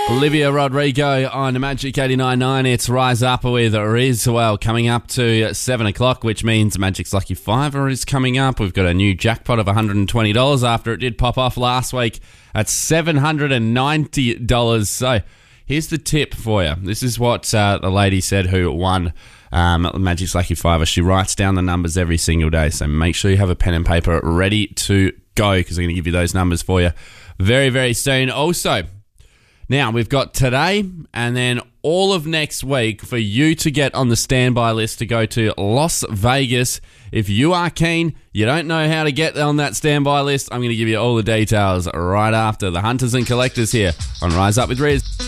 Olivia Rodrigo on Magic 89.9. It's Rise Up with Riz. Well, coming up to 7 o'clock, which means Magic's Lucky Fiver is coming up. We've got a new jackpot of $120 after it did pop off last week at $790. So here's the tip for you. This is what the lady said who won Magic's Lucky Fiver. She writes down the numbers every single day. So make sure you have a pen and paper ready to go because I'm going to give you those numbers for you very, very soon. Also, now, we've got today and then all of next week for you to get on the standby list to go to Las Vegas. If you are keen, you don't know how to get on that standby list, I'm going to give you all the details right after the Hunters and Collectors here on Rise Up with Riz.